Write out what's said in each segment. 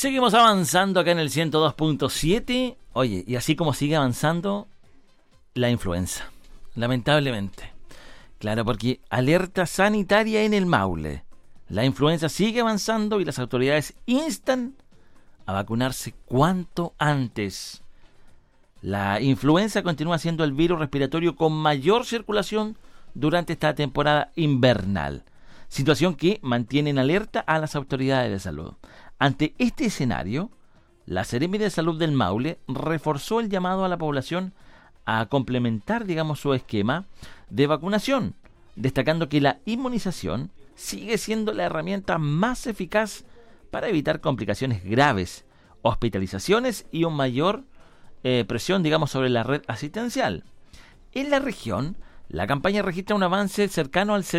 Seguimos avanzando acá en el 102.7. Oye, y así como sigue avanzando la influenza, lamentablemente. Claro, porque alerta sanitaria en el Maule. La influenza sigue avanzando y las autoridades instan a vacunarse cuanto antes. La influenza continúa siendo el virus respiratorio con mayor circulación durante esta temporada invernal, situación que mantiene en alerta a las autoridades de salud. Ante este escenario, la Seremi de Salud del Maule reforzó el llamado a la población a complementar, su esquema de vacunación, destacando que la inmunización sigue siendo la herramienta más eficaz para evitar complicaciones graves, hospitalizaciones y una mayor presión, sobre la red asistencial. En la región, la campaña registra un avance cercano al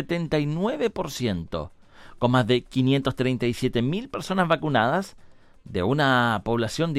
79%, con más de 537.000 personas vacunadas, de una población,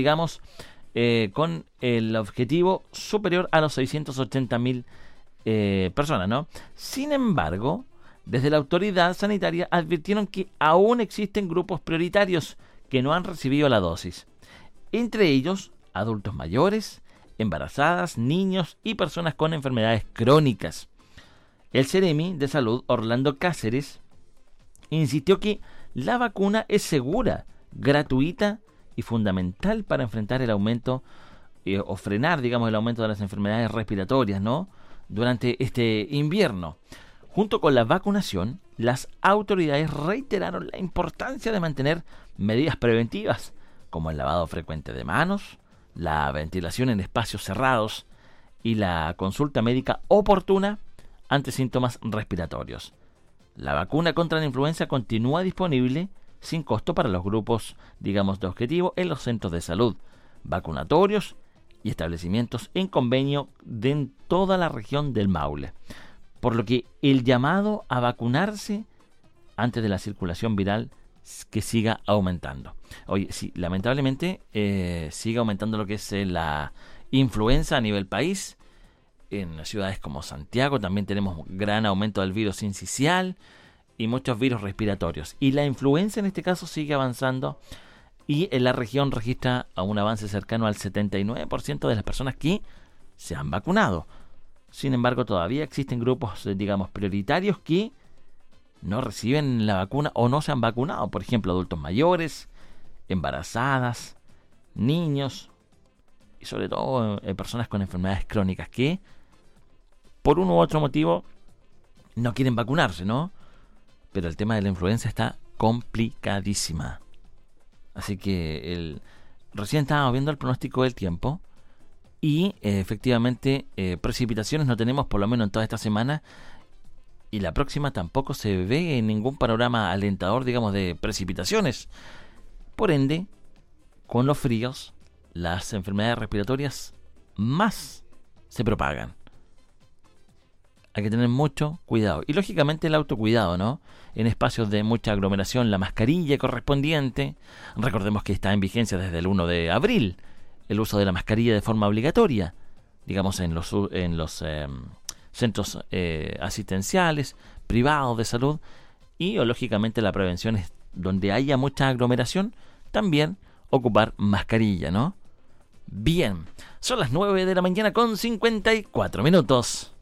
con el objetivo superior a los 680.000 personas, ¿no? Sin embargo, desde la autoridad sanitaria advirtieron que aún existen grupos prioritarios que no han recibido la dosis. Entre ellos, adultos mayores, embarazadas, niños y personas con enfermedades crónicas. El Seremi de Salud, Orlando Cáceres, insistió que la vacuna es segura, gratuita y fundamental para enfrentar el aumento o frenar, el aumento de las enfermedades respiratorias, ¿no?, durante este invierno. Junto con la vacunación, las autoridades reiteraron la importancia de mantener medidas preventivas, como el lavado frecuente de manos, la ventilación en espacios cerrados y la consulta médica oportuna ante síntomas respiratorios. La vacuna contra la influenza continúa disponible sin costo para los grupos, de objetivo en los centros de salud, vacunatorios y establecimientos en convenio en toda la región del Maule. Por lo que el llamado a vacunarse antes de la circulación viral que siga aumentando. Oye, sí, lamentablemente sigue aumentando lo que es la influenza a nivel país. En ciudades como Santiago también tenemos gran aumento del virus sincicial y muchos virus respiratorios. Y la influenza en este caso sigue avanzando y en la región registra un avance cercano al 79% de las personas que se han vacunado. Sin embargo, todavía existen grupos, prioritarios que no reciben la vacuna o no se han vacunado. Por ejemplo, adultos mayores, embarazadas, niños y sobre todo personas con enfermedades crónicas que por uno u otro motivo no quieren vacunarse, ¿no? Pero el tema de la influenza está complicadísima. Así que recién estábamos viendo el pronóstico del tiempo y efectivamente precipitaciones no tenemos, por lo menos en toda esta semana, y la próxima tampoco se ve en ningún panorama alentador, de precipitaciones. Por ende, con los fríos, las enfermedades respiratorias más se propagan. Hay que tener mucho cuidado. Y lógicamente el autocuidado, ¿no? En espacios de mucha aglomeración, la mascarilla correspondiente. Recordemos que está en vigencia desde el 1 de abril el uso de la mascarilla de forma obligatoria, en los centros asistenciales, privados de salud. Y lógicamente la prevención es donde haya mucha aglomeración, también ocupar mascarilla, ¿no? Bien, son las 9 de la mañana con 54 minutos.